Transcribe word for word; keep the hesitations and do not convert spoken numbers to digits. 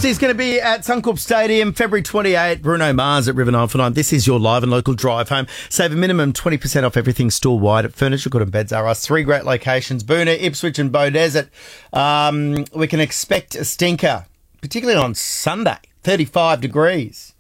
is going to be at Suncorp Stadium, February twenty-eighth. Bruno Mars at River nine four nine. This is your live and local drive home. Save a minimum twenty percent off everything store-wide at Furniture Good and Beds R Us. Three great locations, Boonah, Ipswich and Beaudesert. Um, we can expect a stinker, particularly on Sunday, thirty-five degrees.